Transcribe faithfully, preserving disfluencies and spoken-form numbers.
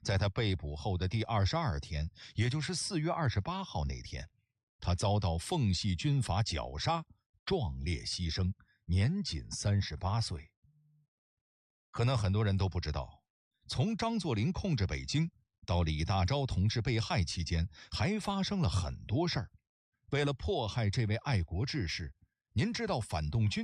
在他被捕后的第二十二天，也就是四月二十八号那天，他遭到奉系军阀绞杀，壮烈牺牲，年仅三十八岁。可能很多人都不知道，从张作霖控制北京到李大钊同志被害期间，还发生了很多事儿。为了迫害这位爱国志士，您知道反动军